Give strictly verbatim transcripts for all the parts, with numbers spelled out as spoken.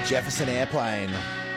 Jefferson Airplane,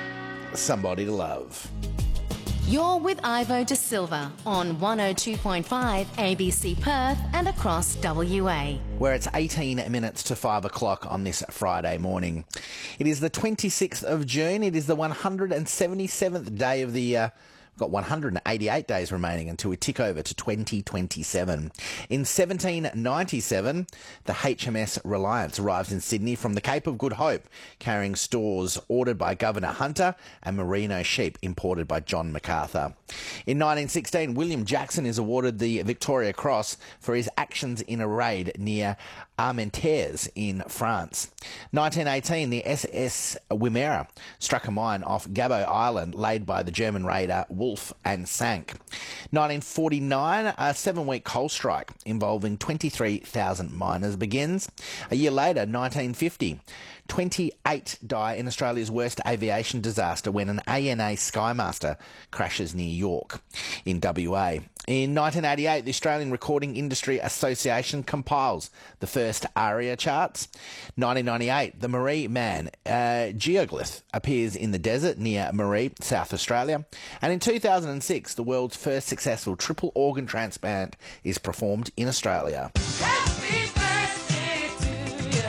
Somebody to Love. You're with Ivo De Silva on one oh two point five A B C Perth and across W A. Where it's eighteen minutes to five o'clock on this Friday morning. It is the twenty-sixth of June. It is the one hundred seventy-seventh day of the year. We've got one hundred eighty-eight days remaining until we tick over to twenty twenty-seven. In seventeen ninety-seven, the H M S Reliance arrives in Sydney from the Cape of Good Hope, carrying stores ordered by Governor Hunter and merino sheep imported by John MacArthur. In nineteen sixteen, William Jackson is awarded the Victoria Cross for his actions in a raid near Armentières in France. nineteen eighteen, the S S Wimmera struck a mine off Gabo Island laid by the German raider Wolf and sank. nineteen forty-nine, a seven-week coal strike involving twenty-three thousand miners begins. A year later, nineteen fifty, twenty-eight die in Australia's worst aviation disaster when an A N A Skymaster crashes near York in W A. In nineteen eighty-eight, the Australian Recording Industry Association compiles the first ARIA charts. nineteen ninety-eight, the Marie Man uh, geoglyph appears in the desert near Marie, South Australia. And in two thousand six, the world's first successful triple organ transplant is performed in Australia. Happy birthday to you.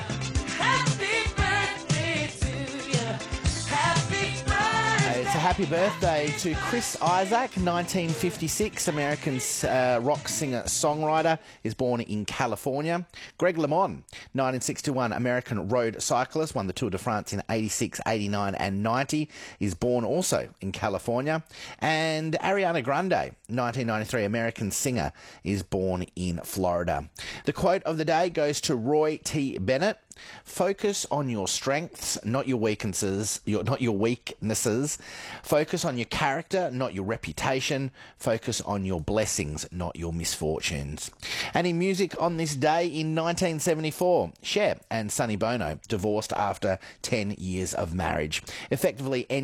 Happy birthday to you. Happy birthday. It's a happy birthday to Chris Isaak, nineteen fifty-six, American uh, rock singer-songwriter, is born in California. Greg LeMond, nineteen sixty-one, American road cyclist, won the Tour de France in eighty-six, eighty-nine and ninety, is born also in California. And Ariana Grande, nineteen ninety-three, American singer, is born in Florida. The quote of the day goes to Roy T. Bennett. Focus on your strengths, not your weaknesses, your, not your weaknesses. Focus on your character, not your reputation. Focus on your blessings, not your misfortunes. And in music on this day in nineteen seventy-four, Cher and Sonny Bono divorced after ten years of marriage, effectively ending